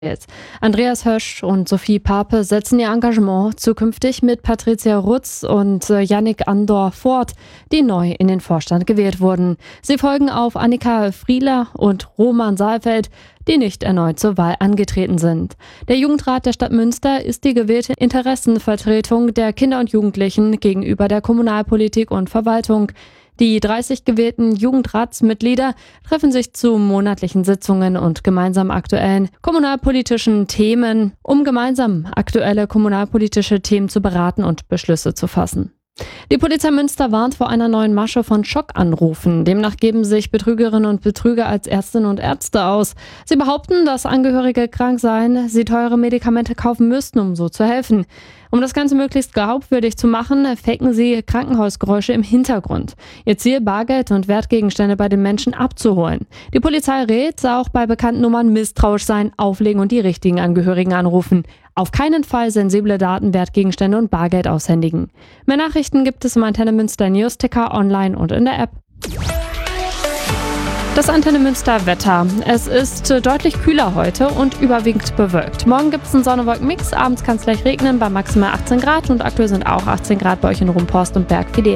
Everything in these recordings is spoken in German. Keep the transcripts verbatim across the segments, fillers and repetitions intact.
Jetzt. Andreas Hösch und Sophie Pape setzen ihr Engagement zukünftig mit Patricia Rutz und Yannick Andor fort, die neu in den Vorstand gewählt wurden. Sie folgen auf Annika Frieler und Roman Saalfeld, die nicht erneut zur Wahl angetreten sind. Der Jugendrat der Stadt Münster ist die gewählte Interessenvertretung der Kinder und Jugendlichen gegenüber der Kommunalpolitik und Verwaltung. Die dreißig gewählten Jugendratsmitglieder treffen sich zu monatlichen Sitzungen und gemeinsam aktuellen kommunalpolitischen Themen, um gemeinsam aktuelle kommunalpolitische Themen zu beraten und Beschlüsse zu fassen. Die Polizei Münster warnt vor einer neuen Masche von Schockanrufen. Demnach geben sich Betrügerinnen und Betrüger als Ärztinnen und Ärzte aus. Sie behaupten, dass Angehörige krank seien, sie teure Medikamente kaufen müssten, um so zu helfen. Um das Ganze möglichst glaubwürdig zu machen, faken sie Krankenhausgeräusche im Hintergrund. Ihr Ziel, Bargeld und Wertgegenstände bei den Menschen abzuholen. Die Polizei rät, auch bei bekannten Nummern misstrauisch sein, auflegen und die richtigen Angehörigen anrufen. Auf keinen Fall sensible Daten, Wertgegenstände und Bargeld aushändigen. Mehr Nachrichten gibt es im Antenne Münster Newsticker online und in der App. Das Antenne Münster Wetter. Es ist deutlich kühler heute und überwiegend bewölkt. Morgen gibt es einen Sonne-Wolken-Mix, abends kann es gleich regnen bei maximal achtzehn Grad und aktuell sind auch achtzehn Grad bei euch in Rumporst und Bergfidel.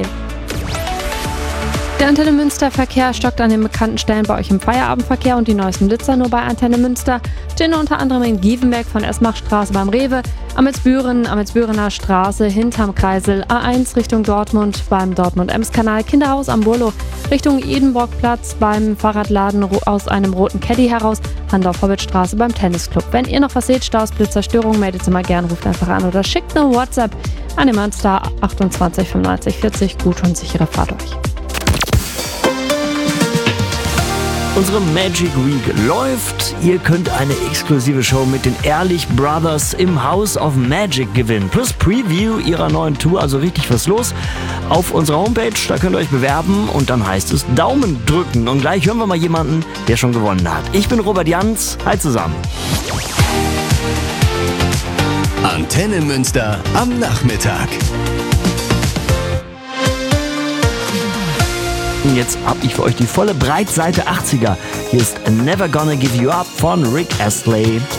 Der Antenne Münster Verkehr stockt an den bekannten Stellen bei euch im Feierabendverkehr und die neuesten Blitzer nur bei Antenne Münster stehen unter anderem in Gievenberg von Esmachstraße beim Rewe, Amelsbüren, Amelsbürener Straße hinterm Kreisel, A eins Richtung Dortmund beim Dortmund-Ems-Kanal, Kinderhaus am Burlo Richtung Edenbrockplatz beim Fahrradladen aus einem roten Caddy heraus, Handorf-Hobbitstraße beim Tennisclub. Wenn ihr noch was seht, Staus, Blitzer, Störungen, meldet sie mal gern, ruft einfach an oder schickt eine WhatsApp an den Münster achtundzwanzig fünfundneunzig vierzig. Gute und sichere Fahrt euch. Unsere Magic Week läuft. Ihr könnt eine exklusive Show mit den Ehrlich Brothers im House of Magic gewinnen. Plus Preview ihrer neuen Tour, also richtig was los. Auf unserer Homepage, da könnt ihr euch bewerben und dann heißt es Daumen drücken. Und gleich hören wir mal jemanden, der schon gewonnen hat. Ich bin Robert Jans. Hi zusammen. Antenne Münster am Nachmittag. Jetzt hab ich für euch die volle Breitseite achtziger. Hier ist Never Gonna Give You Up von Rick Astley.